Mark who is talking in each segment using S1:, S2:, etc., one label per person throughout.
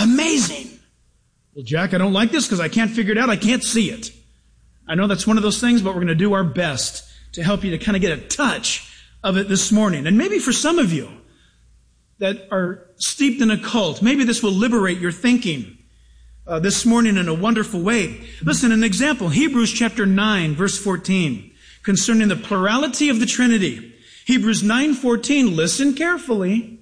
S1: amazing. Well, Jack, I don't like this because I can't figure it out. I can't see it. I know that's one of those things, but we're going to do our best to help you to kind of get a touch of it this morning. And maybe for some of you that are steeped in a cult, maybe this will liberate your thinking this morning in a wonderful way. Listen, an example, Hebrews chapter 9, verse 14, concerning the plurality of the Trinity. Hebrews 9:14, listen carefully.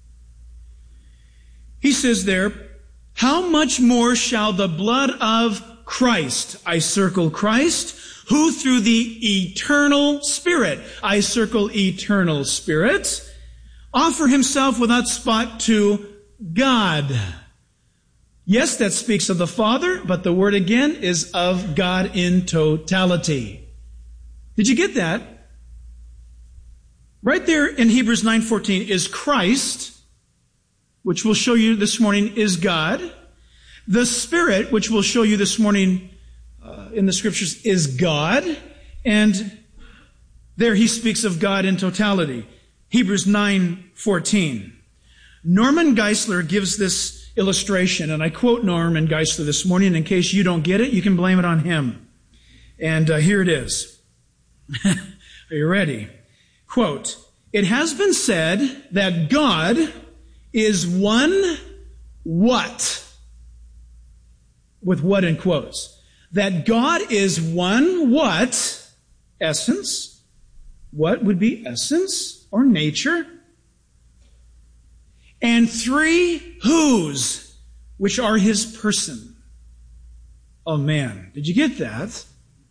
S1: He says there, how much more shall the blood of Christ, I circle Christ, who through the eternal Spirit, I circle eternal Spirit, offer himself without spot to God. Yes, that speaks of the Father, but the word again is of God in totality. Did you get that? Right there in Hebrews 9:14 is Christ, which we'll show you this morning is God. The Spirit, which we'll show you this morning in the Scriptures, is God. And there he speaks of God in totality. Hebrews 9:14. Norman Geisler gives this illustration, and I quote Norman Geisler this morning. In case you don't get it, you can blame it on him. And here it is. Are you ready? Quote, it has been said that God is one what? With what in quotes? That God is one what? Essence. What would be essence or nature? And three whose, which are his person. Oh man, did you get that?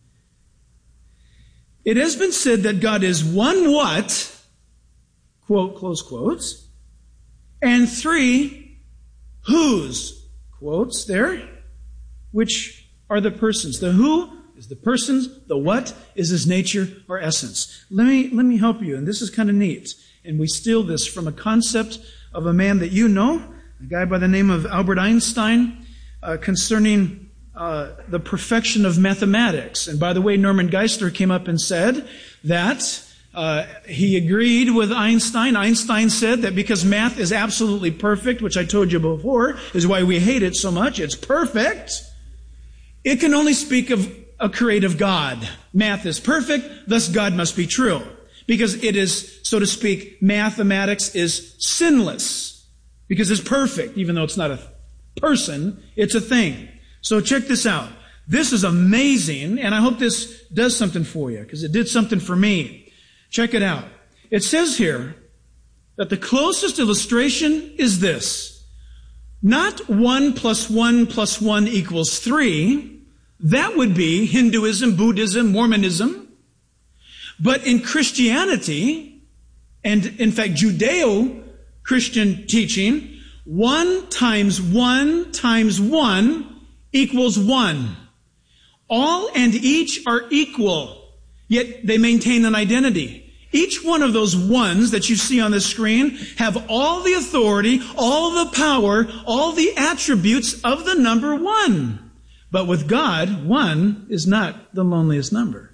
S1: It has been said that God is one what, quote, close quotes, and three whose, quotes there, which are the persons. The who is the persons, the what is his nature or essence. Let me help you, and this is kind of neat. And we steal this from a concept of a man that you know, a guy by the name of Albert Einstein, concerning the perfection of mathematics. And by the way, Norman Geisler came up and said that he agreed with Einstein. Einstein said that because math is absolutely perfect, which I told you before, is why we hate it so much. It's perfect. It can only speak of a creative God. Math is perfect, thus God must be true. Because it is, so to speak, mathematics is sinless. Because it's perfect, even though it's not a person, it's a thing. So check this out. This is amazing, and I hope this does something for you, because it did something for me. Check it out. It says here that the closest illustration is this. Not 1 + 1 + 1 = 3. That would be Hinduism, Buddhism, Mormonism. But in Christianity, and in fact Judeo-Christian teaching, 1 × 1 × 1 = 1. All and each are equal, yet they maintain an identity. Each one of those ones that you see on the screen have all the authority, all the power, all the attributes of the number 1. But with God, 1 is not the loneliest number.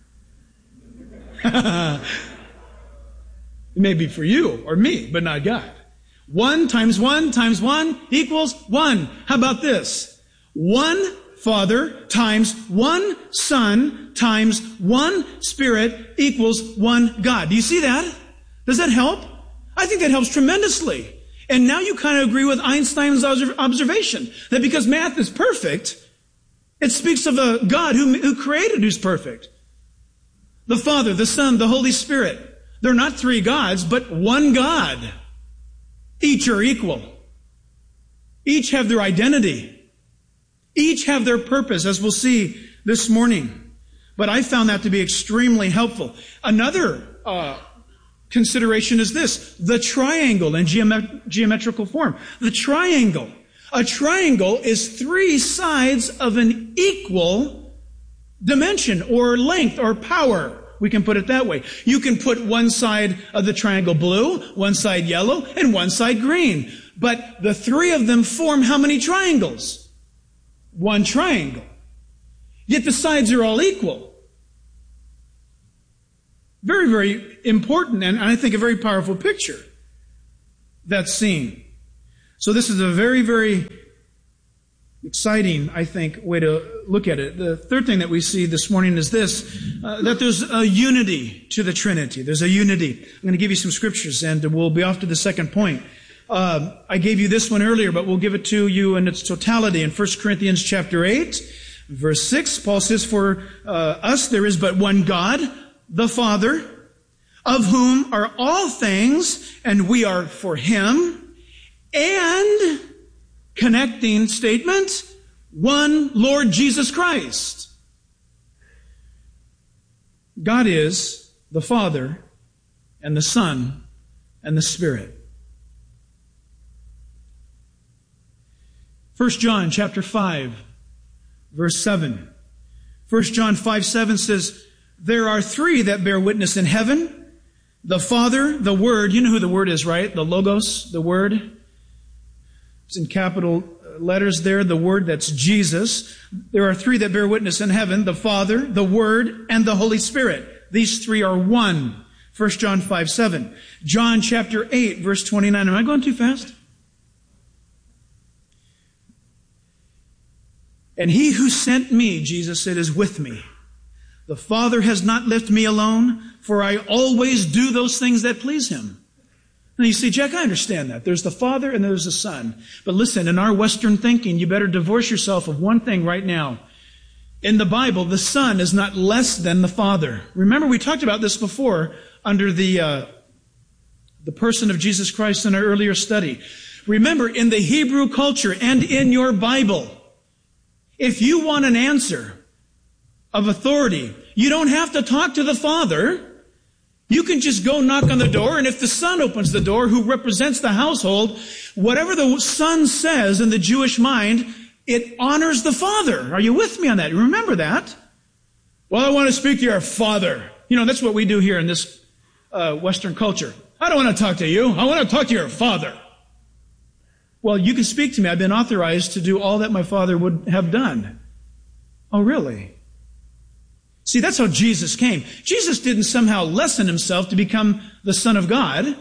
S1: It may be for you or me, but not God. 1 × 1 × 1 = 1. How about this? 1 Father times 1 Son times 1 Spirit equals 1 God. Do you see that? Does that help? I think that helps tremendously. And now you kind of agree with Einstein's observation that because math is perfect, it speaks of a God who created, who's perfect. The Father, the Son, the Holy Spirit. They're not 3 gods, but 1 God. Each are equal. Each have their identity. Each have their purpose, as we'll see this morning. But I found that to be extremely helpful. Another consideration is this. The triangle in geometrical form. The triangle. A triangle is 3 sides of an equal dimension or length or power. We can put it that way. You can put one side of the triangle blue, one side yellow, and one side green. But the 3 of them form how many triangles? 1 triangle. Yet the sides are all equal. Very, very important, and I think a very powerful picture that's seen. So this is a very, very exciting, I think, way to look at it. The third thing that we see this morning is this, that there's a unity to the Trinity. There's a unity. I'm going to give you some scriptures, and we'll be off to the second point. I gave you this one earlier, but we'll give it to you in its totality. In 1 Corinthians chapter 8, verse 6, Paul says, "For us there is but one God, the Father, of whom are all things, and we are for Him, and," connecting statement, "one Lord Jesus Christ." God is the Father and the Son and the Spirit. 1 John chapter 5, verse 7. 1 John 5:7 says, "There are three that bear witness in heaven, the Father, the Word." You know who the Word is, right? The Logos, the Word. It's in capital letters there, the Word, that's Jesus. There are three that bear witness in heaven, the Father, the Word, and the Holy Spirit. These three are one. 1 John 5:7. John chapter 8, verse 29. Am I going too fast? "And he who sent me," Jesus said, "is with me. The Father has not left me alone, for I always do those things that please Him." Now you see, Jack, I understand that. There's the Father and there's the Son. But listen, in our Western thinking, you better divorce yourself of one thing right now. In the Bible, the Son is not less than the Father. Remember, we talked about this before under the person of Jesus Christ in our earlier study. Remember, in the Hebrew culture and in your Bible, if you want an answer of authority, you don't have to talk to the Father. You can just go knock on the door, and if the Son opens the door, who represents the household, whatever the Son says in the Jewish mind, it honors the Father. Are you with me on that? Remember that? "Well, I want to speak to your Father." You know, that's what we do here in this Western culture. "I don't want to talk to you. I want to talk to your Father." "Well, you can speak to me. I've been authorized to do all that my Father would have done." "Oh, really?" See, that's how Jesus came. Jesus didn't somehow lessen Himself to become the Son of God.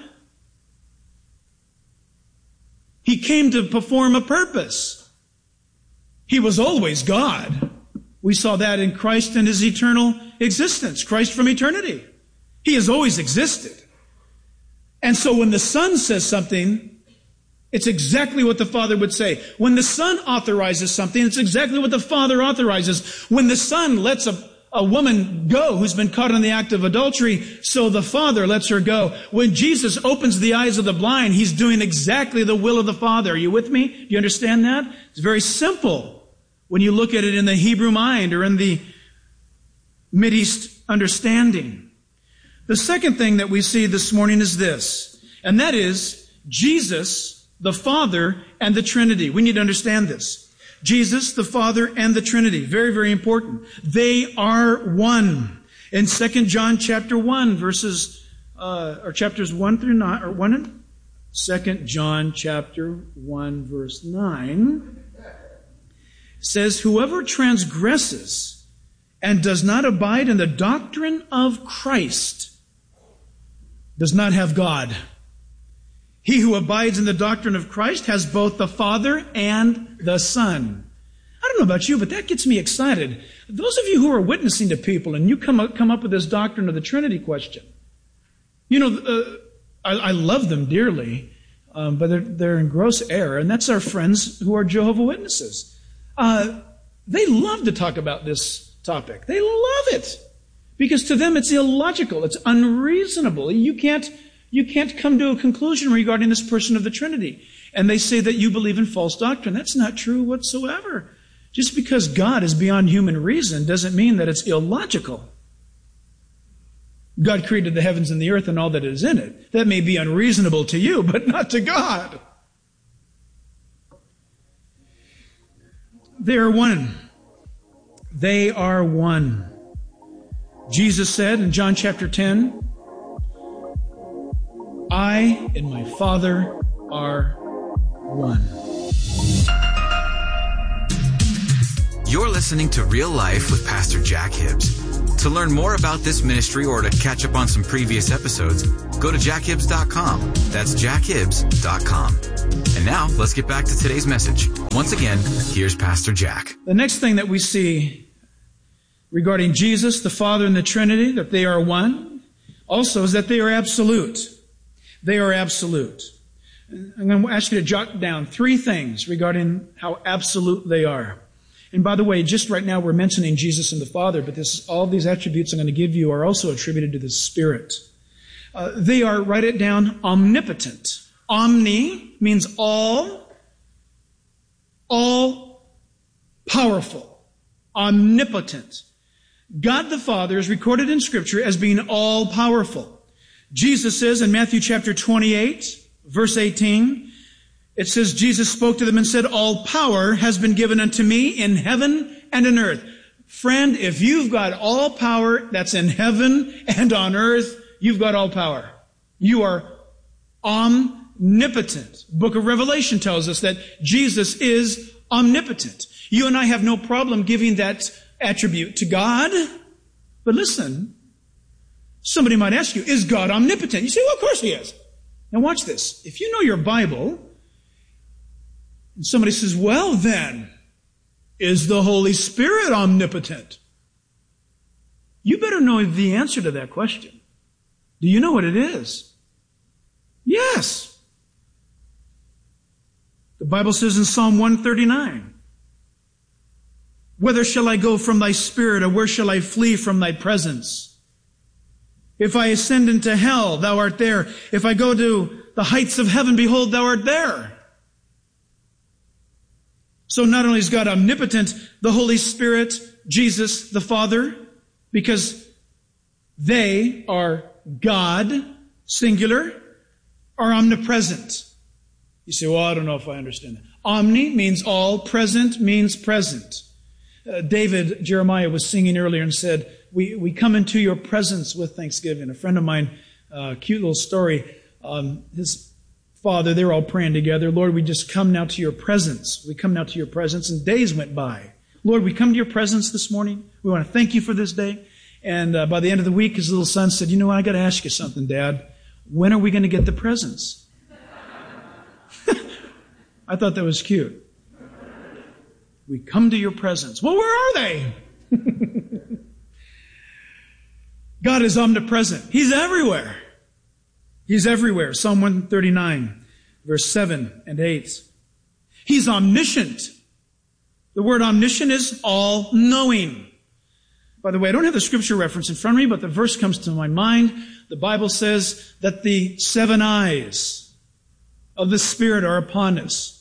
S1: He came to perform a purpose. He was always God. We saw that in Christ and His eternal existence. Christ from eternity. He has always existed. And so when the Son says something, it's exactly what the Father would say. When the Son authorizes something, it's exactly what the Father authorizes. When the Son lets a woman go who's been caught in the act of adultery, so the Father lets her go. When Jesus opens the eyes of the blind, He's doing exactly the will of the Father. Are you with me? Do you understand that? It's very simple when you look at it in the Hebrew mind or in the Mideast understanding. The second thing that we see this morning is this, and that is Jesus, the Father, and the Trinity. We need to understand this. Jesus, the Father, and the Trinity. Very, very important. They are one. In 2 John chapter 1, chapters 1 through 9, or 1, 2 John chapter 1, verse 9, says, "Whoever transgresses and does not abide in the doctrine of Christ does not have God. He who abides in the doctrine of Christ has both the Father and the Son." I don't know about you, but that gets me excited. Those of you who are witnessing to people and you come up with this doctrine of the Trinity question, you know, I love them dearly, but they're in gross error, and that's our friends who are Jehovah's Witnesses. They love to talk about this topic. They love it because to them it's illogical, it's unreasonable. You can't come to a conclusion regarding this person of the Trinity. And they say that you believe in false doctrine. That's not true whatsoever. Just because God is beyond human reason doesn't mean that it's illogical. God created the heavens and the earth and all that is in it. That may be unreasonable to you, but not to God. They are one. They are one. Jesus said in John chapter 10, "I and my Father are one."
S2: You're listening to Real Life with Pastor Jack Hibbs. To learn more about this ministry or to catch up on some previous episodes, go to jackhibbs.com. That's jackhibbs.com. And now, let's get back to today's message. Once again, here's Pastor Jack.
S1: The next thing that we see regarding Jesus, the Father, and the Trinity, that they are one, also is that they are absolute. They are absolute. I'm going to ask you to jot down 3 things regarding how absolute they are. And by the way, just right now we're mentioning Jesus and the Father, but all these attributes I'm going to give you are also attributed to the Spirit. They are, write it down, omnipotent. Omni means all powerful, omnipotent. God the Father is recorded in Scripture as being all powerful. Jesus says in Matthew chapter 28, verse 18, it says, Jesus spoke to them and said, all power has been given unto me in heaven and in earth. Friend, if you've got all power that's in heaven and on earth, you've got all power. You are omnipotent. Book of Revelation tells us that Jesus is omnipotent. You and I have no problem giving that attribute to God. But listen, somebody might ask you, is God omnipotent? You say, well, of course He is. Now watch this. If you know your Bible, and somebody says, well then, is the Holy Spirit omnipotent? You better know the answer to that question. Do you know what it is? Yes. The Bible says in Psalm 139, whither shall I go from thy spirit, or where shall I flee from thy presence? If I ascend into hell, thou art there. If I go to the heights of heaven, behold, thou art there. So not only is God omnipotent, the Holy Spirit, Jesus, the Father, because they are God, singular, are omnipresent. You say, well, I don't know if I understand that. Omni means all, present means present. Jeremiah was singing earlier and said, we come into your presence with thanksgiving. A friend of mine, cute little story, his father, they're all praying together. Lord, we just come now to your presence. We come now to your presence, and days went by. Lord, we come to your presence this morning. We want to thank you for this day. And by the end of the week, his little son said, you know, I got to ask you something, Dad. When are we going to get the presents? I thought that was cute. We come to your presence. Well, where are they? God is omnipresent. He's everywhere. He's everywhere. Psalm 139, verse 7 and 8. He's omniscient. The word omniscient is all-knowing. By the way, I don't have the scripture reference in front of me, but the verse comes to my mind. The Bible says that the 7 eyes of the Spirit are upon us.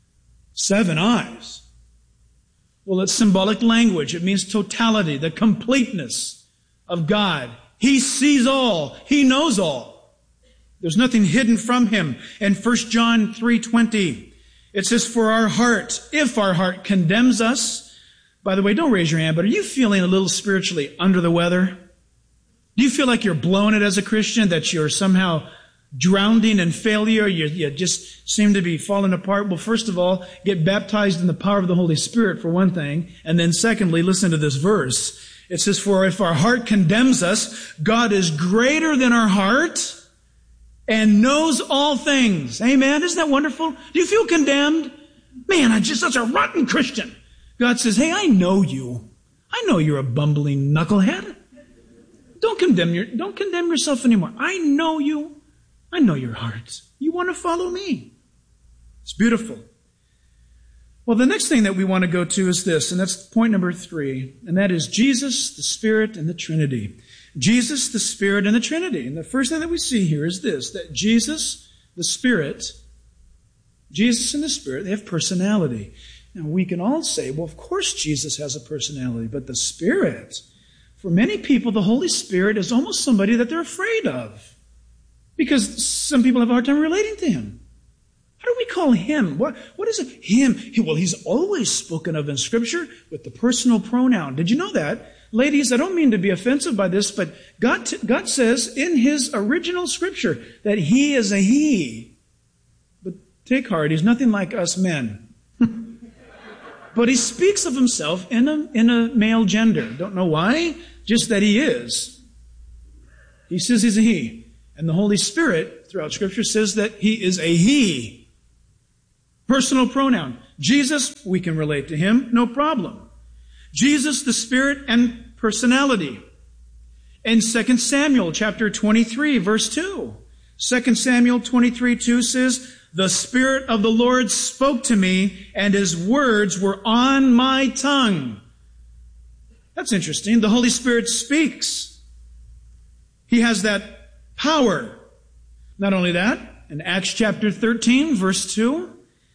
S1: 7 eyes. Well, it's symbolic language. It means totality, the completeness of God. He sees all. He knows all. There's nothing hidden from Him. And 1 John 3:20, it says, for our heart, if our heart condemns us. By the way, don't raise your hand, but are you feeling a little spiritually under the weather? Do you feel like you're blowing it as a Christian, that you're somehow drowning in failure? You just seem to be falling apart? Well, first of all, get baptized in the power of the Holy Spirit, for one thing. And then secondly, listen to this verse. It says, for if our heart condemns us, God is greater than our heart and knows all things. Amen? Isn't that wonderful? Do you feel condemned? Man, I'm just such a rotten Christian. God says, hey, I know you. I know you're a bumbling knucklehead. Don't condemn yourself anymore. I know you. I know your heart. You want to follow me. It's beautiful. Well, the next thing that we want to go to is this, and that's point number 3, and that is Jesus, the Spirit, and the Trinity. Jesus, the Spirit, and the Trinity. And the first thing that we see here is this, that Jesus, the Spirit, Jesus and the Spirit, they have personality. Now, we can all say, well, of course Jesus has a personality, but the Spirit, for many people, the Holy Spirit is almost somebody that they're afraid of, because some people have a hard time relating to Him. How do we call Him? What is it? Him. Well, He's always spoken of in Scripture with the personal pronoun. Did you know that? Ladies, I don't mean to be offensive by this, but God says in His original Scripture that He is a He. But take heart, He's nothing like us men. But He speaks of Himself in a male gender. Don't know why, just that He is. He says He's a He. And the Holy Spirit, throughout Scripture, says that He is a He. Personal pronoun. Jesus, we can relate to him, no problem. Jesus, the Spirit and personality. In 2 Samuel chapter 23, verse 2. 2 Samuel 23:2 says, "The Spirit of the Lord spoke to me, and his words were on my tongue." That's interesting. The Holy Spirit speaks. He has that power. Not only that, in Acts chapter 13, verse 2,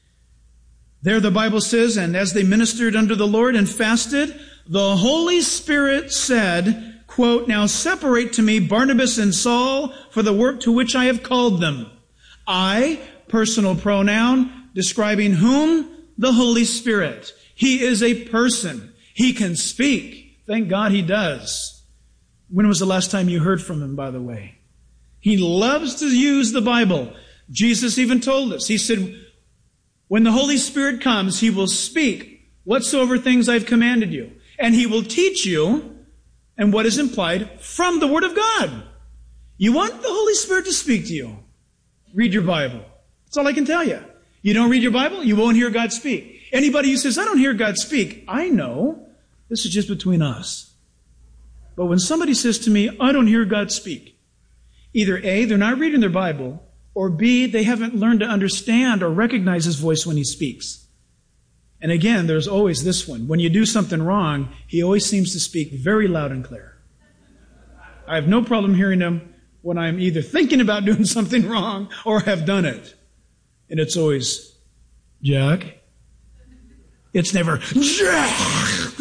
S1: there the Bible says, "And as they ministered unto the Lord and fasted, the Holy Spirit said," quote, "Now separate to me Barnabas and Saul for the work to which I have called them." I, personal pronoun, describing whom? The Holy Spirit. He is a person. He can speak. Thank God he does. When was the last time you heard from him, by the way? He loves to use the Bible. Jesus even told us. He said, when the Holy Spirit comes, he will speak whatsoever things I've commanded you. And he will teach you, and what is implied, from the Word of God. You want the Holy Spirit to speak to you? Read your Bible. That's all I can tell you. You don't read your Bible, you won't hear God speak. Anybody who says, I don't hear God speak, I know. This is just between us. But when somebody says to me, I don't hear God speak, either A, they're not reading their Bible, or B, they haven't learned to understand or recognize his voice when he speaks. And again, there's always this one. When you do something wrong, he always seems to speak very loud and clear. I have no problem hearing him when I'm either thinking about doing something wrong or have done it. And it's always, Jack. It's never, Jack.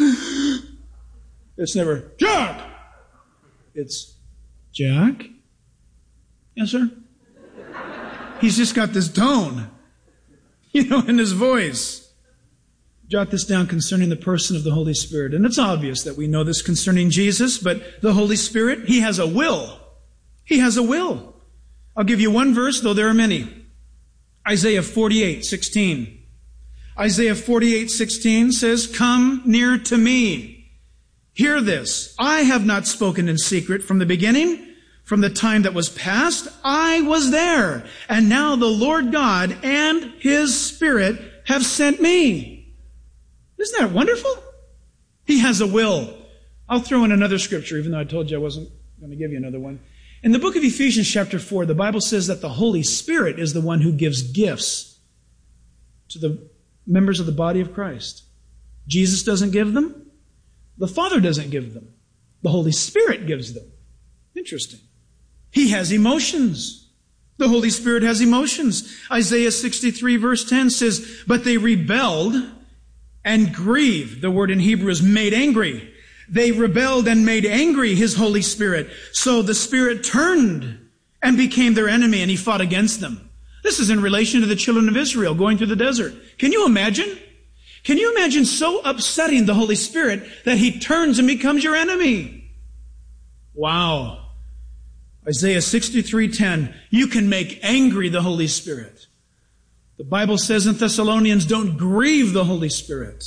S1: It's never, Jack. It's, Jack? Yes, sir? He's just got this tone, in his voice. Jot this down concerning the person of the Holy Spirit. And it's obvious that we know this concerning Jesus, but the Holy Spirit, he has a will. He has a will. I'll give you one verse, though there are many. Isaiah 48:16. Isaiah 48:16 says, Come near to me. Hear this. I have not spoken in secret from the beginning. From the time that was past, I was there. And now the Lord God and his Spirit have sent me. Isn't that wonderful? He has a will. I'll throw in another scripture, even though I told you I wasn't going to give you another one. In the book of Ephesians chapter 4, the Bible says that the Holy Spirit is the one who gives gifts to the members of the body of Christ. Jesus doesn't give them. The Father doesn't give them. The Holy Spirit gives them. Interesting. He has emotions. The Holy Spirit has emotions. Isaiah 63 verse 10 says, But they rebelled and grieved. The word in Hebrew is made angry. They rebelled and made angry his Holy Spirit. So the Spirit turned and became their enemy, and he fought against them. This is in relation to the children of Israel going through the desert. Can you imagine? Can you imagine so upsetting the Holy Spirit that he turns and becomes your enemy? Wow. Isaiah 63:10, you can make angry the Holy Spirit. The Bible says in Thessalonians, don't grieve the Holy Spirit.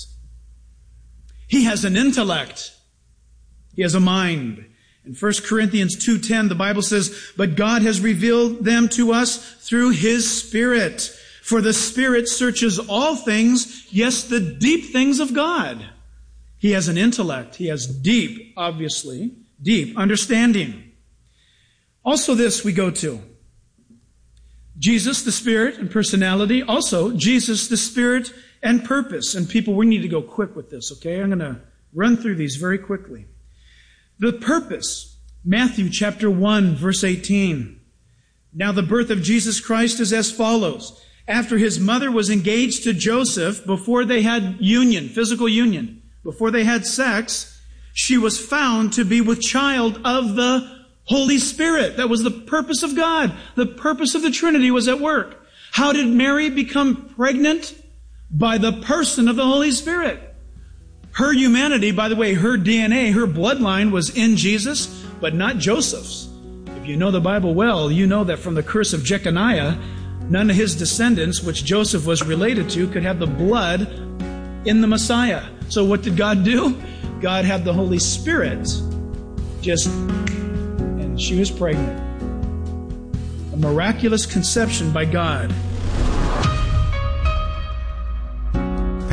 S1: He has an intellect. He has a mind. In 1 Corinthians 2:10, the Bible says, But God has revealed them to us through his Spirit. For the Spirit searches all things, yes, the deep things of God. He has an intellect. He has deep, obviously, deep understanding. Also this we go to. Jesus, the Spirit and personality. Also, Jesus, the Spirit and purpose. And people, we need to go quick with this, okay? I'm going to run through these very quickly. The purpose. Matthew chapter 1, verse 18. Now the birth of Jesus Christ is as follows. After his mother was engaged to Joseph, before they had union, physical union, before they had sex, she was found to be with child of the Holy Spirit. That was the purpose of God. The purpose of the Trinity was at work. How did Mary become pregnant? By the person of the Holy Spirit. Her humanity, by the way, her DNA, her bloodline was in Jesus, but not Joseph's. If you know the Bible well, you know that from the curse of Jeconiah, none of his descendants, which Joseph was related to, could have the blood in the Messiah. So what did God do? God had the Holy Spirit and she was pregnant. A miraculous conception by God.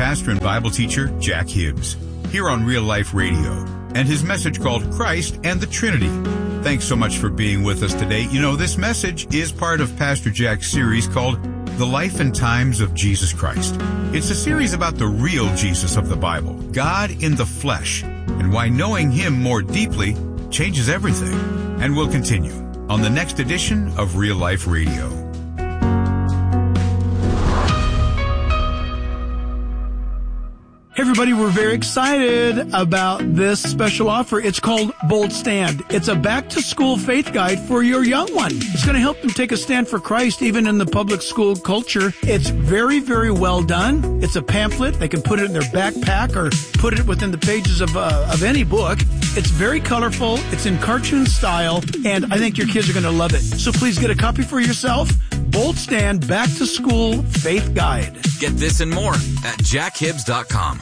S3: pastor and Bible teacher Jack Hibbs, here on Real Life Radio, and his message called Christ and the Trinity. Thanks so much for being with us today. You know, this message is part of Pastor Jack's series called The Life and Times of Jesus Christ. It's a series about the real Jesus of the Bible, God in the flesh, and why knowing him more deeply changes everything. And we'll continue on the next edition of Real Life Radio.
S1: Hey everybody, we're very excited about this special offer. It's called Bold Stand. It's a back-to-school faith guide for your young one. It's going to help them take a stand for Christ even in the public school culture. It's very, very well done. It's a pamphlet. They can put it in their backpack or put it within the pages of any book. It's very colorful. It's in cartoon style, and I think your kids are going to love it. So please get a copy for yourself. Bold Stand Back-to-School Faith Guide.
S2: Get this and more at jackhibbs.com.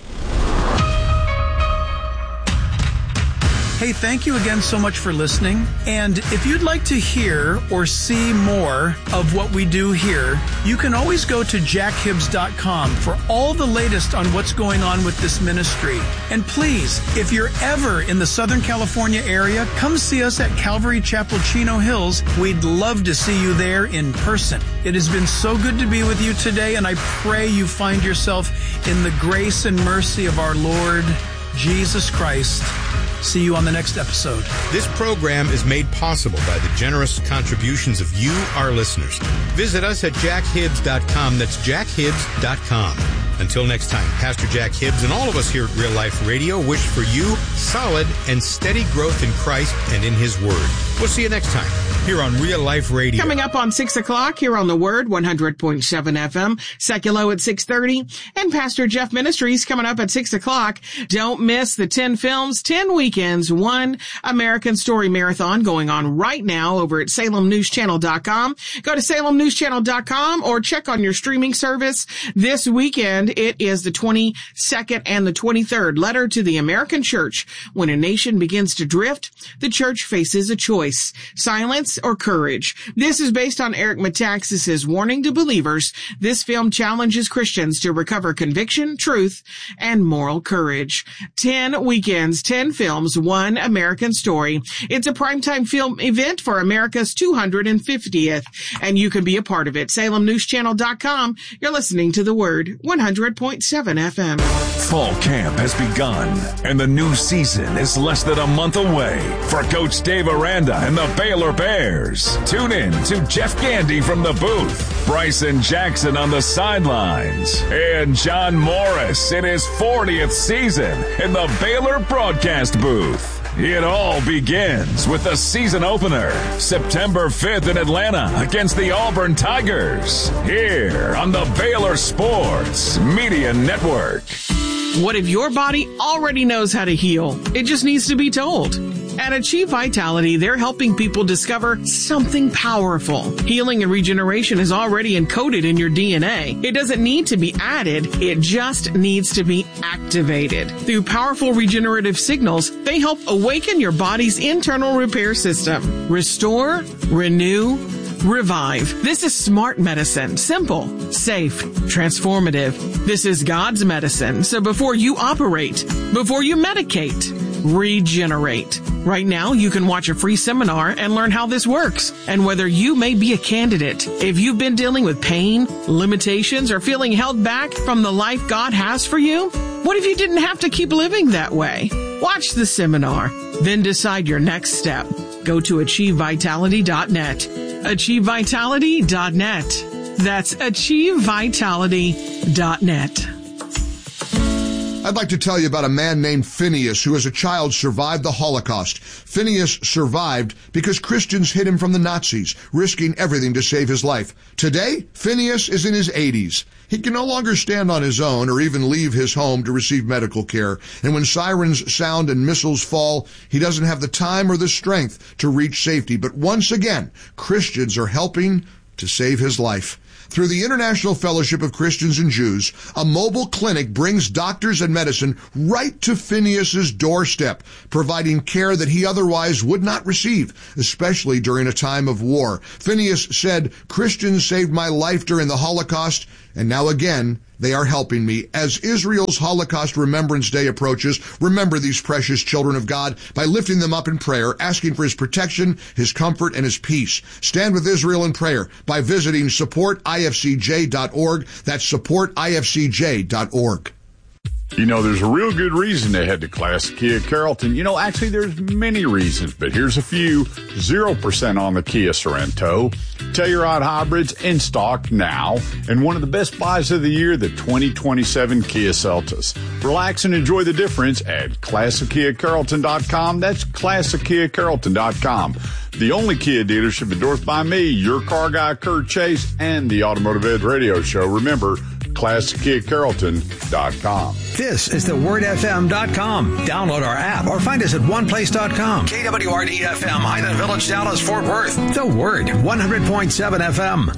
S1: Hey, thank you again so much for listening. And if you'd like to hear or see more of what we do here, you can always go to jackhibbs.com for all the latest on what's going on with this ministry. And please, if you're ever in the Southern California area, come see us at Calvary Chapel, Chino Hills. We'd love to see you there in person. It has been so good to be with you today, and I pray you find yourself in the grace and mercy of our Lord Jesus Christ. See you on the next episode.
S4: This program is made possible by the generous contributions of you, our listeners. Visit us at jackhibbs.com. That's jackhibbs.com. Until next time, Pastor Jack Hibbs and all of us here at Real Life Radio wish for you solid and steady growth in Christ and in His Word. We'll see you next time here on Real Life Radio.
S5: Coming up on 6 o'clock here on The Word, 100.7 FM, Seculo at 6:30, and Pastor Jeff Ministries coming up at 6 o'clock. Don't miss the 10 films, 10 weekends, 1 American Story Marathon going on right now over at SalemNewsChannel.com. Go to SalemNewsChannel.com or check on your streaming service. This weekend, it is the 22nd and the 23rd. Letter to the American Church. When a nation begins to drift, the church faces a choice: silence or courage. This is based on Eric Metaxas's warning to believers. This film challenges Christians to recover conviction, truth, and moral courage. 10 weekends, 10 films, 1 American Story. It's a primetime film event for America's 250th, and you can be a part of it. SalemNewsChannel.com. You're listening to The Word, 100.7 FM.
S6: Fall camp has begun, and the new season is less than a month away. For Coach Dave Aranda and the Baylor Bears, tune in to Jeff Gandy from the booth, Bryson Jackson on the sidelines, and John Morris in his 40th season in the Baylor broadcast booth. It all begins with the season opener, September 5th in Atlanta against the Auburn Tigers, here on the Baylor Sports Media Network.
S5: What if your body already knows how to heal? It just needs to be told. At Achieve Vitality, they're helping people discover something powerful. Healing and regeneration is already encoded in your DNA. It doesn't need to be added. It just needs to be activated. Through powerful regenerative signals, they help awaken your body's internal repair system. Restore, renew, revive. This is smart medicine. Simple, safe, transformative. This is God's medicine. So before you operate, before you medicate, regenerate. Right now, you can watch a free seminar and learn how this works and whether you may be a candidate. If you've been dealing with pain, limitations, or feeling held back from the life God has for you, what if you didn't have to keep living that way? Watch the seminar, then decide your next step. Go to AchieveVitality.net. AchieveVitality.net. That's AchieveVitality.net.
S7: I'd like to tell you about a man named Phineas who as a child survived the Holocaust. Phineas survived because Christians hid him from the Nazis, risking everything to save his life. Today, Phineas is in his 80s. He can no longer stand on his own or even leave his home to receive medical care. And when sirens sound and missiles fall, he doesn't have the time or the strength to reach safety. But once again, Christians are helping to save his life. Through the International Fellowship of Christians and Jews, a mobile clinic brings doctors and medicine right to Phineas's doorstep, providing care that he otherwise would not receive, especially during a time of war. Phineas said, "Christians saved my life during the Holocaust, And now again, they are helping me. As Israel's Holocaust Remembrance Day approaches, remember these precious children of God by lifting them up in prayer, asking for His protection, His comfort, and His peace. Stand with Israel in prayer by visiting supportifcj.org. That's supportifcj.org.
S8: You know, there's a real good reason to head to Classic Kia Carrollton. You know, actually, there's many reasons, but here's a few. 0% on the Kia Sorento. Telluride hybrids in stock now. And one of the best buys of the year, the 2027 Kia Seltos. Relax and enjoy the difference at ClassicKiaCarrollton.com. That's ClassicKiaCarrollton.com. The only Kia dealership endorsed by me, your car guy, Kurt Chase, and the Automotive Ed Radio Show. Remember, ClassicKiaCarrollton.com.
S9: This is thewordfm.com. Download our app or find us at oneplace.com. KWRD-FM, Highland Village, Dallas, Fort Worth. The Word, 100.7 FM.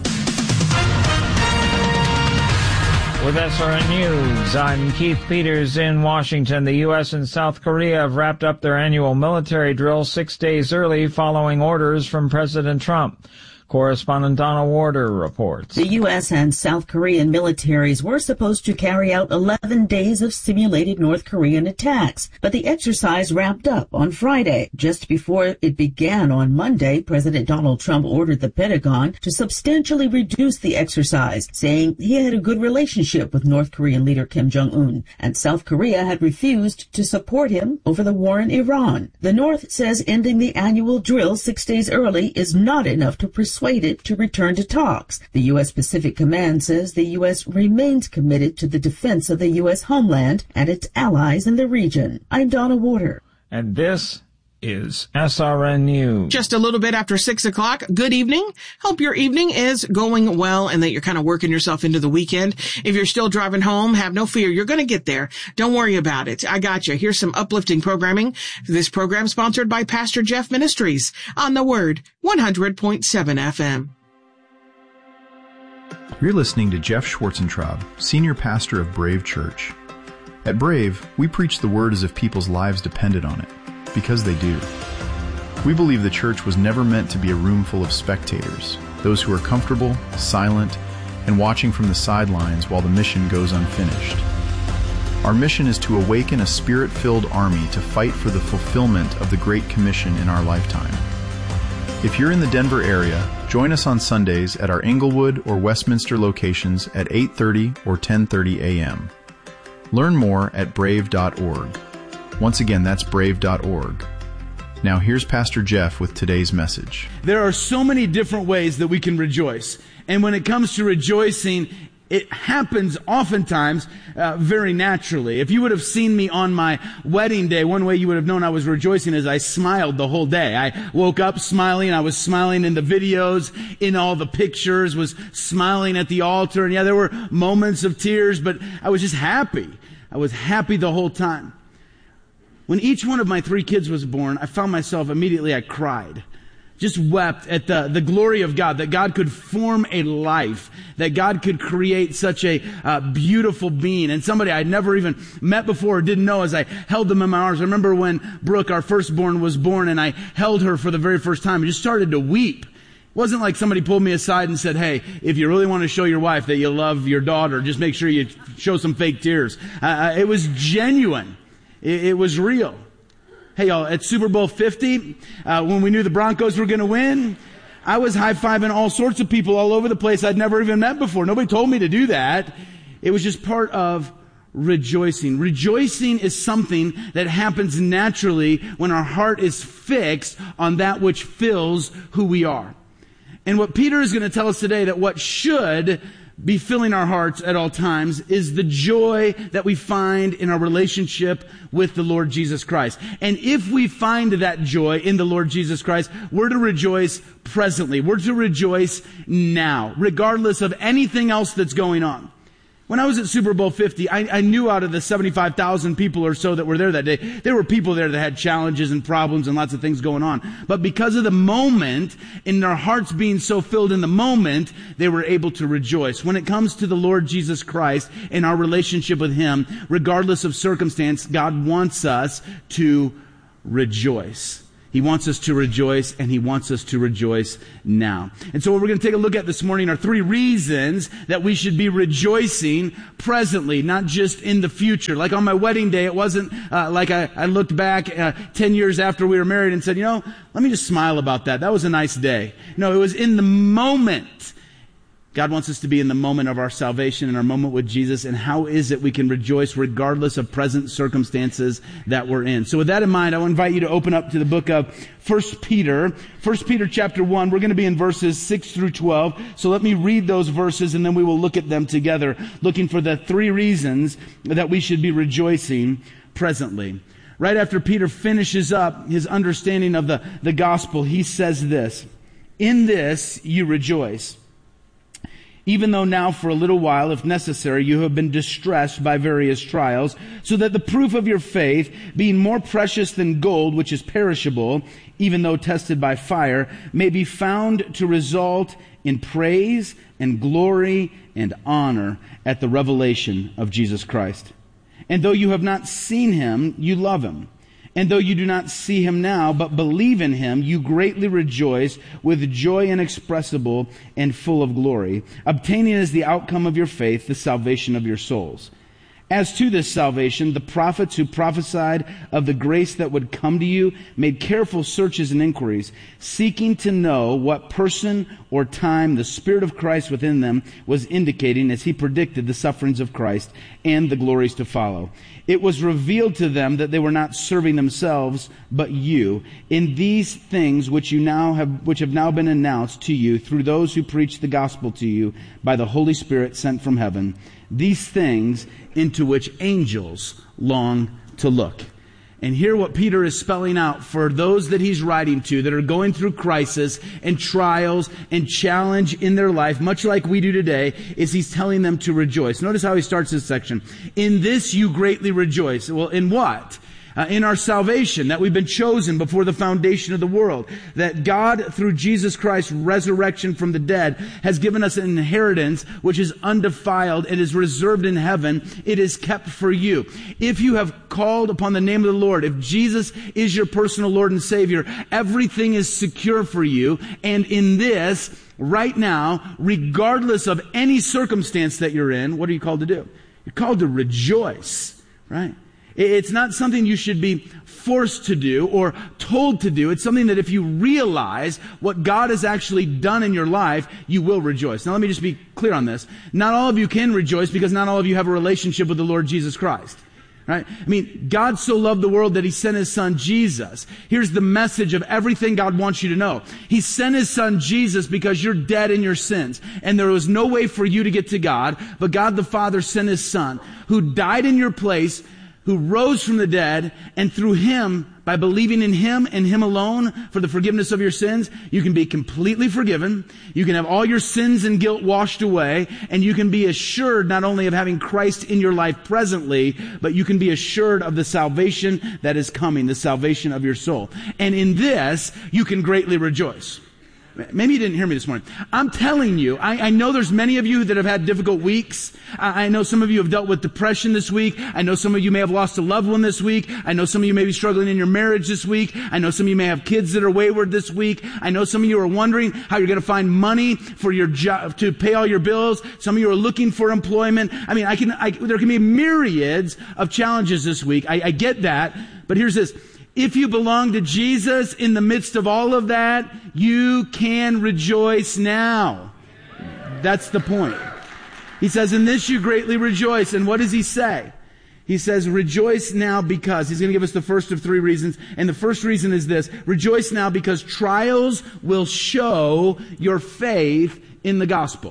S10: With SRN News, I'm Keith Peters in Washington. The U.S. and South Korea have wrapped up their annual military drill 6 days early following orders from President Trump. Correspondent Donna Warder reports.
S11: The U.S. and South Korean militaries were supposed to carry out 11 days of simulated North Korean attacks, but the exercise wrapped up on Friday. Just before it began on Monday, President Donald Trump ordered the Pentagon to substantially reduce the exercise, saying he had a good relationship with North Korean leader Kim Jong-un, and South Korea had refused to support him over the war in Iran. The North says ending the annual drill 6 days early is not enough to persuade it to return to talks. The U.S. Pacific Command says the U.S. remains committed to the defense of the U.S. homeland and its allies in the region. I'm Donna Warder.
S10: And this is SRN News.
S5: Just a little bit after 6 o'clock. Good evening. Hope your evening is going well and that you're kind of working yourself into the weekend. If you're still driving home, have no fear. You're going to get there. Don't worry about it. I got you. Here's some uplifting programming. This program sponsored by Pastor Jeff Ministries on The Word, 100.7 FM.
S12: You're listening to Jeff Schwarzentraub, Senior Pastor of Brave Church. At Brave, we preach the Word as if people's lives depended on it. Because they do. We believe the church was never meant to be a room full of spectators, those who are comfortable, silent, and watching from the sidelines while the mission goes unfinished. Our mission is to awaken a spirit-filled army to fight for the fulfillment of the Great Commission in our lifetime. If you're in the Denver area, join us on Sundays at our Englewood or Westminster locations at 8:30 or 10:30 a.m. Learn more at brave.org. Once again, that's brave.org. Now here's Pastor Jeff with today's message.
S1: There are so many different ways that we can rejoice. And when it comes to rejoicing, it happens oftentimes very naturally. If you would have seen me on my wedding day, one way you would have known I was rejoicing is I smiled the whole day. I woke up smiling. I was smiling in the videos, in all the pictures, was smiling at the altar. And yeah, there were moments of tears, but I was just happy. I was happy the whole time. When each one of my 3 kids was born, I found myself immediately, I cried. Just wept at the glory of God, that God could form a life, that God could create such a beautiful being. And somebody I'd never even met before or didn't know as I held them in my arms. I remember when Brooke, our firstborn, was born and I held her for the very first time. I just started to weep. It wasn't like somebody pulled me aside and said, hey, if you really want to show your wife that you love your daughter, just make sure you show some fake tears. It was genuine. It was real. Hey, y'all, at Super Bowl 50, when we knew the Broncos were going to win, I was high-fiving all sorts of people all over the place I'd never even met before. Nobody told me to do that. It was just part of rejoicing. Rejoicing is something that happens naturally when our heart is fixed on that which fills who we are. And what Peter is going to tell us today, that what should be filling our hearts at all times is the joy that we find in our relationship with the Lord Jesus Christ. And if we find that joy in the Lord Jesus Christ, we're to rejoice presently. We're to rejoice now, regardless of anything else that's going on. When I was at Super Bowl 50, I knew out of the 75,000 people or so that were there that day, there were people there that had challenges and problems and lots of things going on. But because of the moment, and their hearts being so filled in the moment, they were able to rejoice. When it comes to the Lord Jesus Christ and our relationship with Him, regardless of circumstance, God wants us to rejoice.
S13: He wants us to rejoice, and He wants us to rejoice now. And so what we're going to take a look at this morning are 3 reasons that we should be rejoicing presently, not just in the future. Like on my wedding day, it wasn't like I looked back 10 years after we were married and said, let me just smile about that. That was a nice day. No, it was in the moment. God wants us to be in the moment of our salvation and our moment with Jesus. And how is it we can rejoice regardless of present circumstances that we're in? So with that in mind, I want to invite you to open up to the book of 1 Peter. 1 Peter chapter 1. We're going to be in verses 6 through 12. So let me read those verses and then we will look at them together, looking for the 3 reasons that we should be rejoicing presently. Right after Peter finishes up his understanding of the gospel, he says this: "In this you rejoice, even though now for a little while, if necessary, you have been distressed by various trials, so that the proof of your faith, being more precious than gold, which is perishable, even though tested by fire, may be found to result in praise and glory and honor at the revelation of Jesus Christ. And though you have not seen Him, you love Him. And though you do not see Him now, but believe in Him, you greatly rejoice with joy inexpressible and full of glory, obtaining as the outcome of your faith the salvation of your souls. As to this salvation, the prophets who prophesied of the grace that would come to you made careful searches and inquiries, seeking to know what person or time the Spirit of Christ within them was indicating as He predicted the sufferings of Christ and the glories to follow. It was revealed to them that they were not serving themselves, but you, in these things which have now been announced to you through those who preach the gospel to you by the Holy Spirit sent from heaven, these things into which angels long to look." And hear what Peter is spelling out for those that he's writing to that are going through crisis and trials and challenge in their life, much like we do today, is he's telling them to rejoice. Notice how he starts this section. "In this you greatly rejoice." Well, in what? In our salvation, that we've been chosen before the foundation of the world, that God, through Jesus Christ's resurrection from the dead, has given us an inheritance which is undefiled. It is reserved in heaven. It is kept for you. If you have called upon the name of the Lord, if Jesus is your personal Lord and Savior, everything is secure for you. And in this, right now, regardless of any circumstance that you're in, what are you called to do? You're called to rejoice, right? It's not something you should be forced to do or told to do. It's something that if you realize what God has actually done in your life, you will rejoice. Now let me just be clear on this. Not all of you can rejoice because not all of you have a relationship with the Lord Jesus Christ. Right? I mean, God so loved the world that He sent His Son Jesus. Here's the message of everything God wants you to know. He sent His Son Jesus because you're dead in your sins. And there was no way for you to get to God, but God the Father sent His Son, who died in your place, who rose from the dead, and through Him, by believing in Him and Him alone for the forgiveness of your sins, you can be completely forgiven, you can have all your sins and guilt washed away, and you can be assured not only of having Christ in your life presently, but you can be assured of the salvation that is coming, the salvation of your soul. And in this, you can greatly rejoice. Maybe you didn't hear me this morning. I'm telling you, I know there's many of you that have had difficult weeks. I know some of you have dealt with depression this week. I know some of you may have lost a loved one this week. I know some of you may be struggling in your marriage this week. I know some of you may have kids that are wayward this week. I know some of you are wondering how you're going to find money for your job to pay all your bills. Some of you are looking for employment. I mean, there can be myriads of challenges this week. I get that. But here's this. If you belong to Jesus in the midst of all of that, you can rejoice now. That's the point. He says, "In this you greatly rejoice." And what does he say? He says, rejoice now because. He's going to give us the first of 3 reasons. And the first reason is this. Rejoice now because trials will show your faith in the gospel.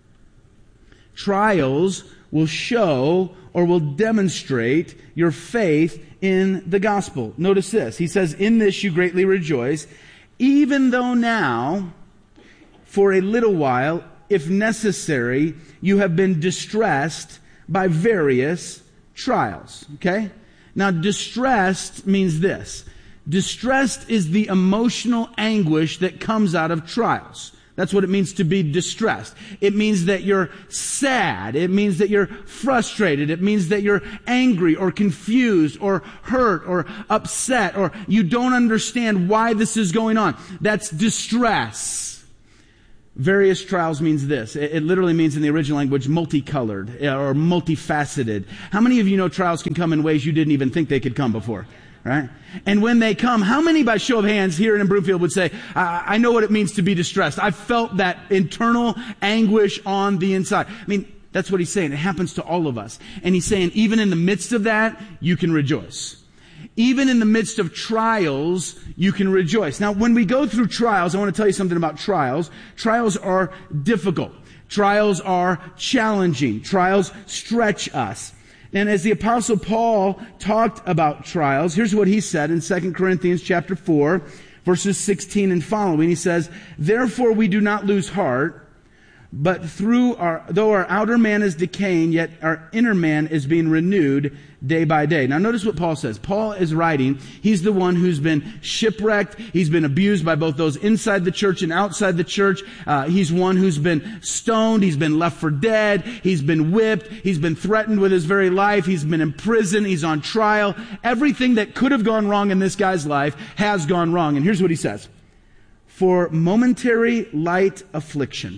S13: Trials will show or will demonstrate your faith in the gospel. Notice this. He says, "In this you greatly rejoice, even though now, for a little while, if necessary, you have been distressed by various trials." Okay? Now, distressed means this. Distressed is the emotional anguish that comes out of trials. That's what it means to be distressed. It means that you're sad. It means that you're frustrated. It means that you're angry or confused or hurt or upset or you don't understand why this is going on. That's distress. Various trials means this. It literally means in the original language multicolored or multifaceted. How many of you know trials can come in ways you didn't even think they could come before? Right? And when they come, how many by show of hands here in Broomfield would say, I know what it means to be distressed. I felt that internal anguish on the inside. I mean, that's what he's saying. It happens to all of us. And he's saying, even in the midst of that, you can rejoice. Even in the midst of trials, you can rejoice. Now, when we go through trials, I want to tell you something about trials. Trials are difficult. Trials are challenging. Trials stretch us. And as the Apostle Paul talked about trials, here's what he said in 2 Corinthians chapter 4, verses 16 and following. He says, "Therefore we do not lose heart, but though our outer man is decaying, yet our inner man is being renewed day by day." Now notice what Paul says. Paul is writing. He's the one who's been shipwrecked. He's been abused by both those inside the church and outside the church. He's one who's been stoned. He's been left for dead. He's been whipped. He's been threatened with his very life. He's been in prison. He's on trial. Everything that could have gone wrong in this guy's life has gone wrong. And here's what he says. "For momentary light affliction."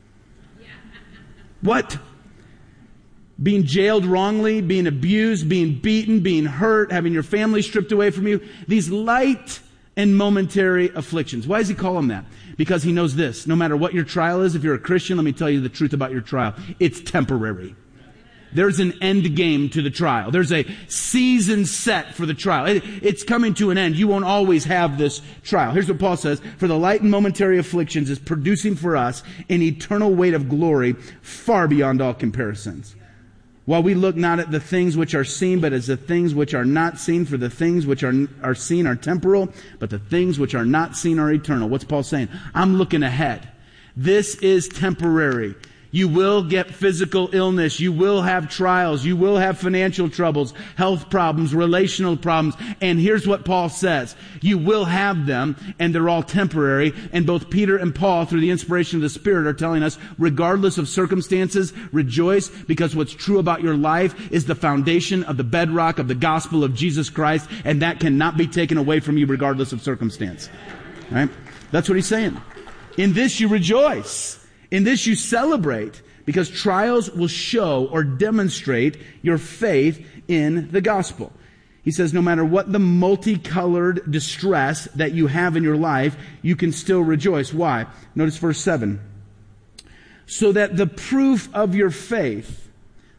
S13: What? Being jailed wrongly, being abused, being beaten, being hurt, having your family stripped away from you. These light and momentary afflictions. Why does he call them that? Because he knows this. No matter what your trial is, if you're a Christian, let me tell you the truth about your trial. It's temporary. There's an end game to the trial. There's a season set for the trial. It's coming to an end. You won't always have this trial. Here's what Paul says. "For the light and momentary afflictions is producing for us an eternal weight of glory far beyond all comparisons. While we look not at the things which are seen, but as the things which are not seen. For the things which are seen are temporal, but the things which are not seen are eternal." What's Paul saying? I'm looking ahead. This is temporary. You will get physical illness. You will have trials. You will have financial troubles, health problems, relational problems. And here's what Paul says. You will have them, and they're all temporary. And both Peter and Paul, through the inspiration of the Spirit, are telling us, regardless of circumstances, rejoice, because what's true about your life is the foundation of the bedrock of the gospel of Jesus Christ, and that cannot be taken away from you regardless of circumstance. Right? That's what he's saying. In this you rejoice. In this you celebrate, because trials will show or demonstrate your faith in the gospel. He says no matter what the multicolored distress that you have in your life, you can still rejoice. Why? Notice verse 7. "So that the proof of your faith,"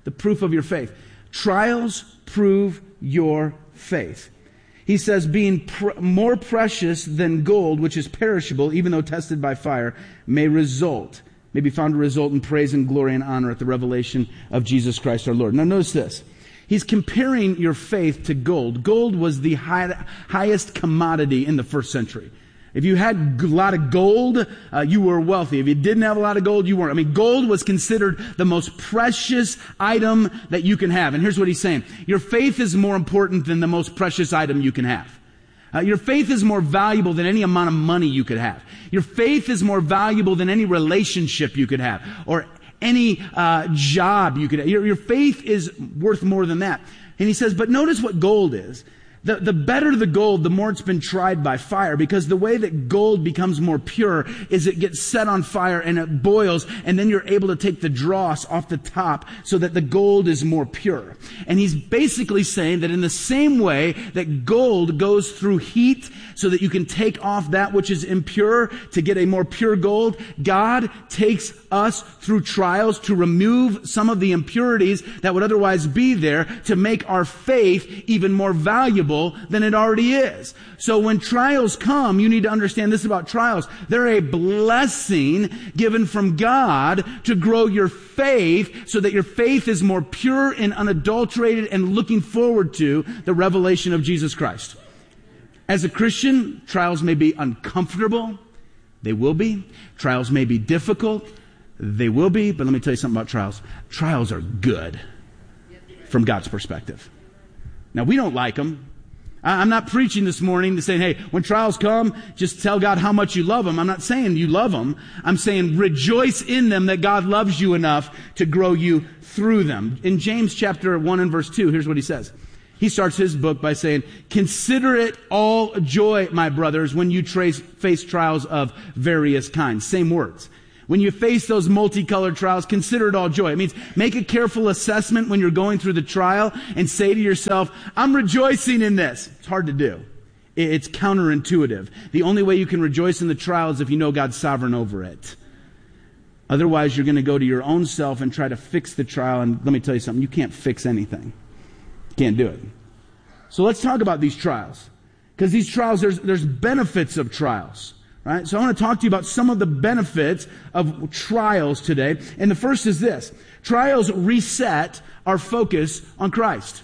S13: trials prove your faith. He says, "being more precious than gold, which is perishable, even though tested by fire, may be found to result in praise and glory and honor at the revelation of Jesus Christ our Lord." Now notice this. He's comparing your faith to gold. Gold was the highest commodity in the first century. If you had a lot of gold, you were wealthy. If you didn't have a lot of gold, you weren't. I mean, gold was considered the most precious item that you can have. And here's what he's saying. Your faith is more important than the most precious item you can have. Your faith is more valuable than any amount of money you could have. Your faith is more valuable than any relationship you could have or any job you could have. Your faith is worth more than that. And he says, but notice what gold is. The better the gold, the more it's been tried by fire, because the way that gold becomes more pure is it gets set on fire and it boils, and then you're able to take the dross off the top so that the gold is more pure. And he's basically saying that in the same way that gold goes through heat so that you can take off that which is impure to get a more pure gold, God takes us through trials to remove some of the impurities that would otherwise be there to make our faith even more valuable than it already is. So when trials come, you need to understand this about trials. They're a blessing given from God to grow your faith so that your faith is more pure and unadulterated and looking forward to the revelation of Jesus Christ. As a Christian, trials may be uncomfortable. They will be. Trials may be difficult. They will be. But let me tell you something about trials. Trials are good from God's perspective. Now, we don't like them. I'm not preaching this morning to saying, hey, when trials come, just tell God how much you love Him. I'm not saying you love Him. I'm saying rejoice in them, that God loves you enough to grow you through them. In James chapter 1 and verse 2, here's what he says. He starts his book by saying, consider it all joy, my brothers, when you face trials of various kinds. Same words. When you face those multicolored trials, consider it all joy. It means make a careful assessment when you're going through the trial and say to yourself, I'm rejoicing in this. It's hard to do. It's counterintuitive. The only way you can rejoice in the trial is if you know God's sovereign over it. Otherwise, you're going to go to your own self and try to fix the trial. And let me tell you something, you can't fix anything. You can't do it. So let's talk about these trials. Because these trials, there's benefits of trials. Right? So I want to talk to you about some of the benefits of trials today. And the first is this. Trials reset our focus on Christ.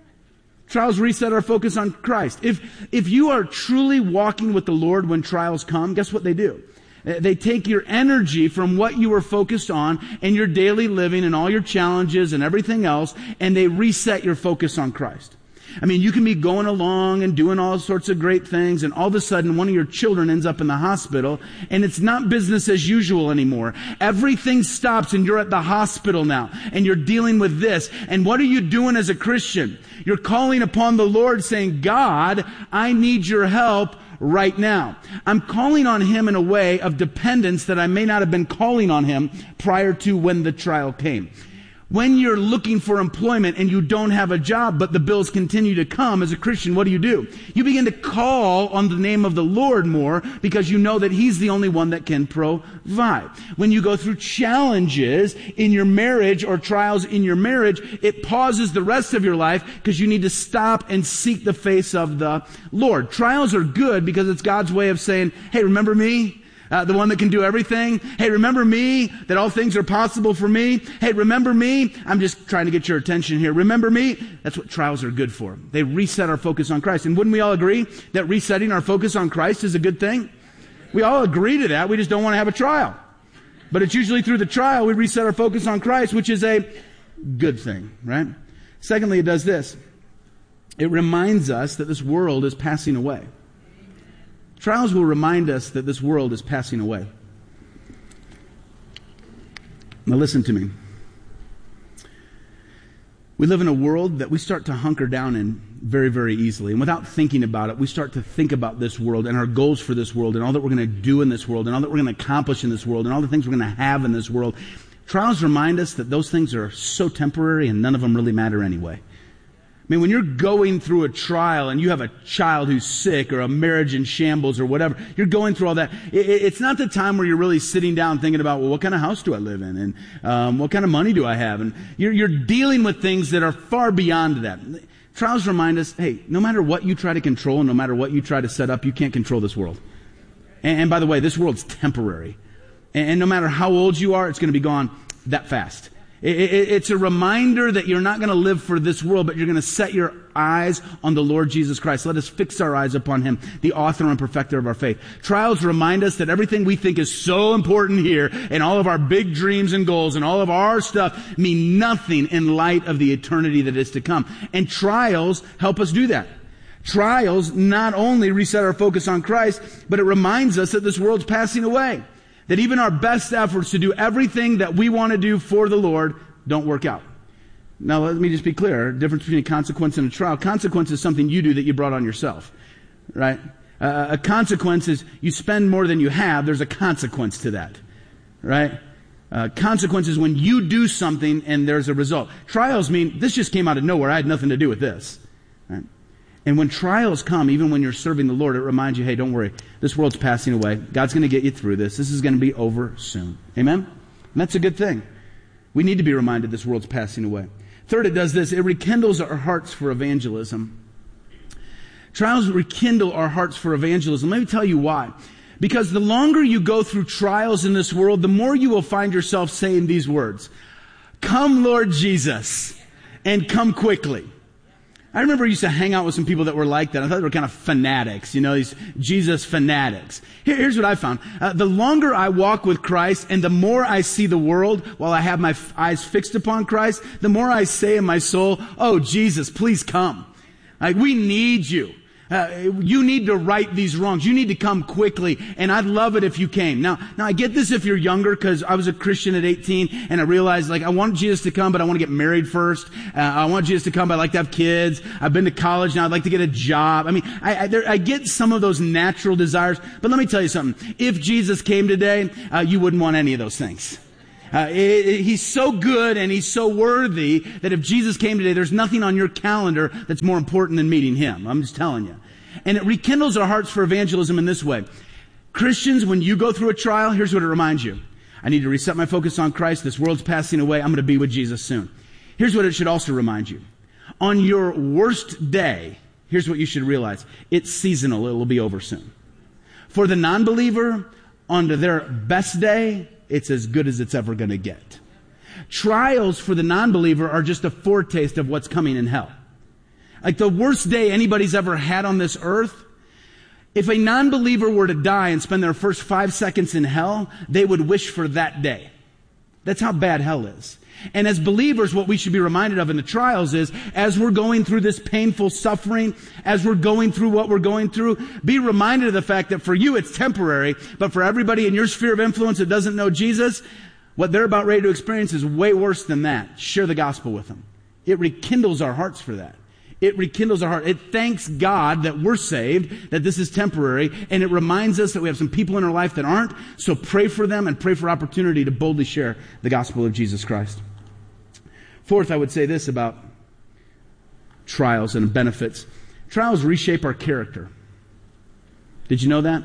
S13: Trials reset our focus on Christ. If you are truly walking with the Lord when trials come, guess what they do? They take your energy from what you were focused on in your daily living and all your challenges and everything else, and they reset your focus on Christ. I mean, you can be going along and doing all sorts of great things, and all of a sudden one of your children ends up in the hospital, and it's not business as usual anymore. Everything stops, and you're at the hospital now, and you're dealing with this. And what are you doing as a Christian? You're calling upon the Lord saying, God, I need your help right now. I'm calling on Him in a way of dependence that I may not have been calling on Him prior to when the trial came. When you're looking for employment and you don't have a job, but the bills continue to come, as a Christian, what do? You begin to call on the name of the Lord more because you know that He's the only one that can provide. When you go through challenges in your marriage or trials in your marriage, it pauses the rest of your life because you need to stop and seek the face of the Lord. Trials are good because it's God's way of saying, hey, remember me? The one that can do everything. Hey, remember me, that all things are possible for me. Hey, remember me. I'm just trying to get your attention here. Remember me. That's what trials are good for. They reset our focus on Christ. And wouldn't we all agree that resetting our focus on Christ is a good thing? We all agree to that. We just don't want to have a trial. But it's usually through the trial we reset our focus on Christ, which is a good thing, right? Secondly, it does this. It reminds us that this world is passing away. Trials will remind us that this world is passing away. Now listen to me. We live in a world that we start to hunker down in very, very easily. And without thinking about it, we start to think about this world and our goals for this world and all that we're going to do in this world and all that we're going to accomplish in this world and all the things we're going to have in this world. Trials remind us that those things are so temporary and none of them really matter anyway. I mean, when you're going through a trial and you have a child who's sick or a marriage in shambles or whatever, you're going through all that. It's not the time where you're really sitting down thinking about, well, what kind of house do I live in? And what kind of money do I have? And you're dealing with things that are far beyond that. Trials remind us, hey, no matter what you try to control and no matter what you try to set up, you can't control this world. And by the way, this world's temporary. And no matter how old you are, it's going to be gone that fast. It's a reminder that you're not going to live for this world, but you're going to set your eyes on the Lord Jesus Christ. Let us fix our eyes upon Him, the author and perfecter of our faith. Trials remind us that everything we think is so important here and all of our big dreams and goals and all of our stuff mean nothing in light of the eternity that is to come. And trials help us do that. Trials not only reset our focus on Christ, but it reminds us that this world's passing away. That even our best efforts to do everything that we want to do for the Lord don't work out. Now, let me just be clear. The difference between a consequence and a trial. Consequence is something you do that you brought on yourself. Right? A consequence is you spend more than you have. There's a consequence to that. Right? Consequence is when you do something and there's a result. Trials mean this just came out of nowhere. I had nothing to do with this. Right? And when trials come, even when you're serving the Lord, it reminds you, hey, don't worry. This world's passing away. God's going to get you through this. This is going to be over soon. Amen? And that's a good thing. We need to be reminded this world's passing away. Third, it does this. It rekindles our hearts for evangelism. Trials rekindle our hearts for evangelism. Let me tell you why. Because the longer you go through trials in this world, the more you will find yourself saying these words. Come, Lord Jesus, and come quickly. I remember I used to hang out with some people that were like that. I thought they were kind of fanatics, these Jesus fanatics. Here's what I found. The longer I walk with Christ and the more I see the world while I have my eyes fixed upon Christ, the more I say in my soul, oh, Jesus, please come. Like, we need you. You need to right these wrongs. You need to come quickly, and I'd love it if you came. Now I get this if you're younger, because I was a Christian at 18, and I realized, I want Jesus to come, but I want to get married first. I want Jesus to come, but I'd like to have kids. I've been to college now. I'd like to get a job. I mean, I get some of those natural desires, but let me tell you something. If Jesus came today, you wouldn't want any of those things. He's so good and he's so worthy that if Jesus came today, there's nothing on your calendar that's more important than meeting him. I'm just telling you. And it rekindles our hearts for evangelism in this way. Christians, when you go through a trial, here's what it reminds you. I need to reset my focus on Christ. This world's passing away. I'm going to be with Jesus soon. Here's what it should also remind you. On your worst day, here's what you should realize. It's seasonal. It will be over soon. For the non-believer, on their best day, it's as good as it's ever going to get. Trials for the non-believer are just a foretaste of what's coming in hell. Like the worst day anybody's ever had on this earth, if a non-believer were to die and spend their first 5 seconds in hell, they would wish for that day. That's how bad hell is. And as believers, what we should be reminded of in the trials is, as we're going through this painful suffering, as we're going through what we're going through, be reminded of the fact that for you it's temporary, but for everybody in your sphere of influence that doesn't know Jesus, what they're about ready to experience is way worse than that. Share the gospel with them. It rekindles our hearts for that. It rekindles our heart. It thanks God that we're saved, that this is temporary, and it reminds us that we have some people in our life that aren't, so pray for them and pray for opportunity to boldly share the gospel of Jesus Christ. Fourth, I would say this about trials and benefits. Trials reshape our character. Did you know that?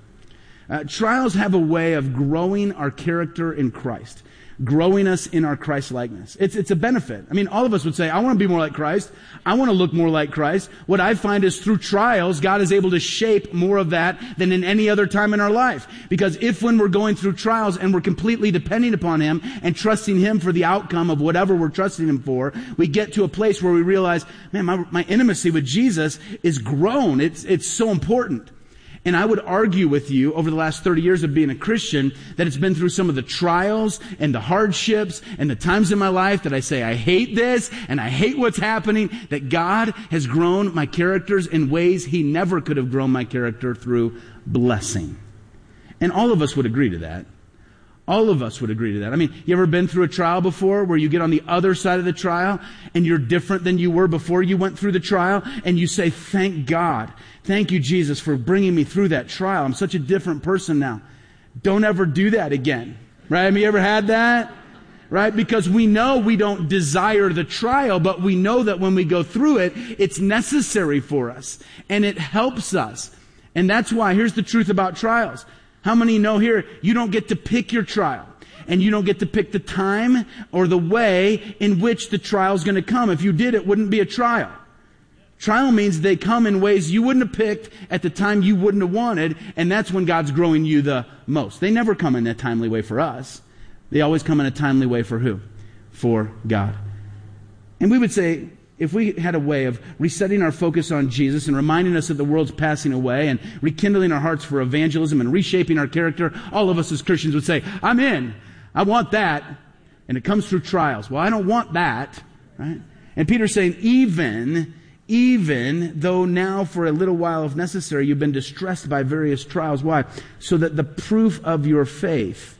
S13: Trials have a way of growing our character in Christ, growing us in our Christ-likeness. It's a benefit. I mean, all of us would say, I want to be more like Christ. I want to look more like Christ. What I find is through trials, God is able to shape more of that than in any other time in our life. Because if when we're going through trials and we're completely depending upon Him and trusting Him for the outcome of whatever we're trusting Him for, we get to a place where we realize, man, my intimacy with Jesus is grown. It's so important. And I would argue with you over the last 30 years of being a Christian that it's been through some of the trials and the hardships and the times in my life that I say, I hate this and I hate what's happening, that God has grown my characters in ways He never could have grown my character through blessing. And all of us would agree to that. All of us would agree to that. I mean, you ever been through a trial before where you get on the other side of the trial and you're different than you were before you went through the trial and you say, thank God. Thank you, Jesus, for bringing me through that trial. I'm such a different person now. Don't ever do that again. Right? Have you ever had that? Right? Because we know we don't desire the trial, but we know that when we go through it, it's necessary for us. And it helps us. And that's why, here's the truth about trials. How many know here, you don't get to pick your trial, and you don't get to pick the time or the way in which the trial is going to come. If you did, it wouldn't be a trial. Trial means they come in ways you wouldn't have picked at the time you wouldn't have wanted, and that's when God's growing you the most. They never come in a timely way for us. They always come in a timely way for who? For God. And we would say, if we had a way of resetting our focus on Jesus and reminding us that the world's passing away and rekindling our hearts for evangelism and reshaping our character, all of us as Christians would say, I'm in. I want that. And it comes through trials. Well, I don't want that. Right? And Peter's saying, even though now for a little while, if necessary, you've been distressed by various trials. Why? So that the proof of your faith,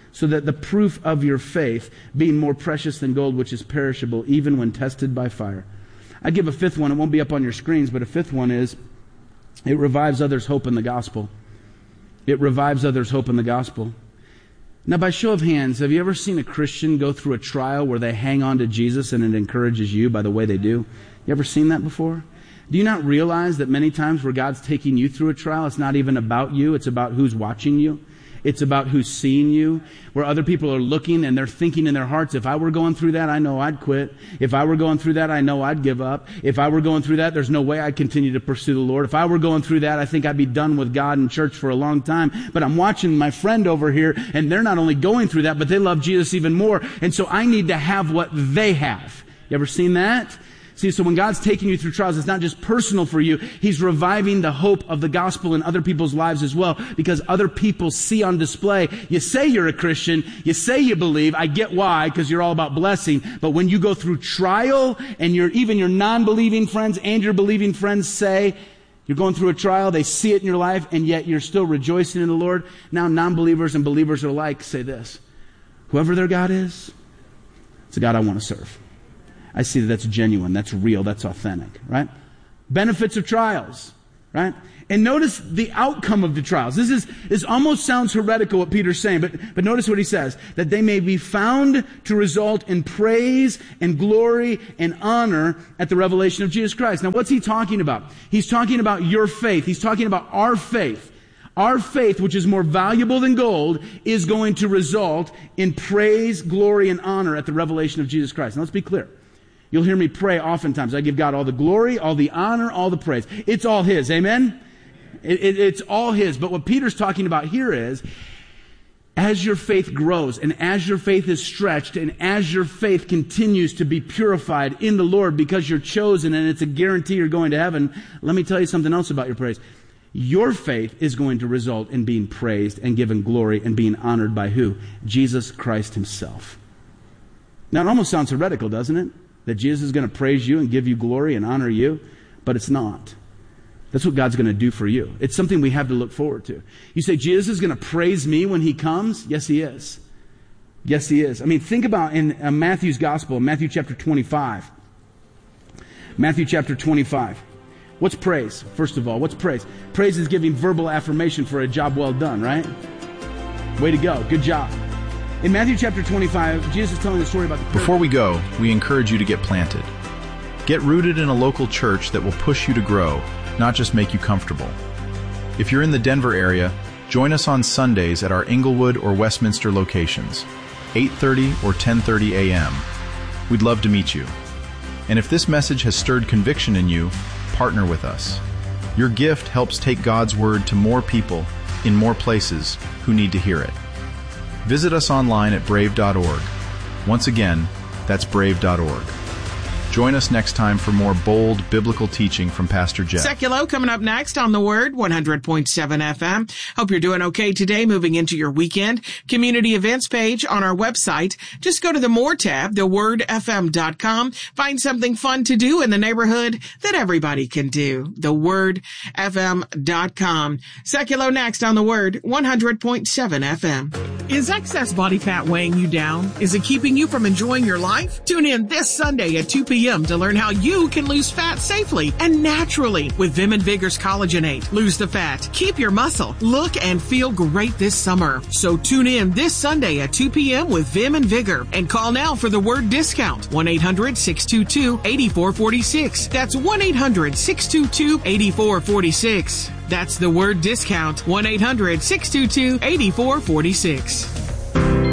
S13: being more precious than gold, which is perishable, even when tested by fire. I'd give a fifth one. It won't be up on your screens, but a fifth one is, it revives others' hope in the gospel. It revives others' hope in the gospel. Now, by show of hands, have you ever seen a Christian go through a trial where they hang on to Jesus and it encourages you by the way they do? You ever seen that before? Do you not realize that many times where God's taking you through a trial, it's not even about you, it's about who's watching you? It's about who's seeing you, where other people are looking and they're thinking in their hearts, if I were going through that, I know I'd quit. If I were going through that, I know I'd give up. If I were going through that, there's no way I'd continue to pursue the Lord. If I were going through that, I think I'd be done with God and church for a long time. But I'm watching my friend over here, and they're not only going through that, but they love Jesus even more. And so I need to have what they have. You ever seen that? See, so when God's taking you through trials, it's not just personal for you. He's reviving the hope of the gospel in other people's lives as well, because other people see on display. You say you're a Christian. You say you believe. I get why, because you're all about blessing. But when you go through trial, and even your non-believing friends and your believing friends say, You're going through a trial, they see it in your life, and yet you're still rejoicing in the Lord. Now non-believers and believers alike say this: whoever their God is, it's a God I want to serve. I see that that's genuine, that's real, that's authentic, right? Benefits of trials, right? And notice the outcome of the trials. This almost sounds heretical what Peter's saying, but notice what he says: that they may be found to result in praise and glory and honor at the revelation of Jesus Christ. Now, what's he talking about? He's talking about your faith. He's talking about our faith. Our faith, which is more valuable than gold, is going to result in praise, glory, and honor at the revelation of Jesus Christ. Now, let's be clear. You'll hear me pray oftentimes. I give God all the glory, all the honor, all the praise. It's all His. Amen? It's all His. But what Peter's talking about here is, as your faith grows and as your faith is stretched and as your faith continues to be purified in the Lord because you're chosen and it's a guarantee you're going to heaven, let me tell you something else about your praise. Your faith is going to result in being praised and given glory and being honored by who? Jesus Christ Himself. Now, it almost sounds heretical, doesn't it? That Jesus is going to praise you and give you glory and honor you, but it's not. That's what God's going to do for you. It's something we have to look forward to. You say, Jesus is going to praise me when He comes? Yes, He is. Yes, He is. I mean, think about in Matthew's Gospel, Matthew chapter 25. Matthew chapter 25. What's praise? First of all, what's praise? Praise is giving verbal affirmation for a job well done, right? Way to go. Good job. In Matthew chapter 25, Jesus is telling the story about the...
S12: Before we go, we encourage you to get planted. Get rooted in a local church that will push you to grow, not just make you comfortable. If you're in the Denver area, join us on Sundays at our Inglewood or Westminster locations, 8:30 or 10:30 a.m. We'd love to meet you. And if this message has stirred conviction in you, partner with us. Your gift helps take God's Word to more people in more places who need to hear it. Visit us online at brave.org. Once again, that's brave.org. Join us next time for more bold biblical teaching from Pastor Jeff.
S5: Sekulow coming up next on The Word, 100.7 FM. Hope you're doing okay today, moving into your weekend. Community events page on our website. Just go to the More tab, thewordfm.com. Find something fun to do in the neighborhood that everybody can do. Thewordfm.com. Sekulow next on The Word, 100.7 FM. Is excess body fat weighing you down? Is it keeping you from enjoying your life? Tune in this Sunday at 2 p.m. to learn how you can lose fat safely and naturally with Vim and Vigor's Collagenate. Lose the fat, keep your muscle, look and feel great this summer. So tune in this Sunday at 2 p.m. with Vim and Vigor and call now for the Word discount. 1-800-622-8446. That's 1-800-622-8446. That's the Word discount. 1-800-622-8446.